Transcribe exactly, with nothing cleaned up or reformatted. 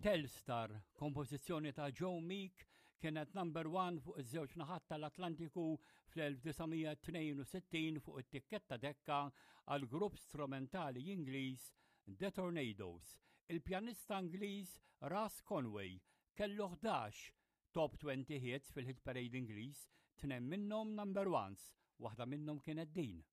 Telstar, kompożizzjoni ta' Joe Meek, kienet number one fuq iż-żewġ naħat tal-Atlantiku fl-1962 fuq it-tikketta dekka għal grupp strumentali Ingliż The Tornadoes. Il-pjanista Ingliż Russ Conway kellu ħdax top twenty hits fil-hit parade Ingliż, tnejn minnhom number ones, waħda minnhom kienet din.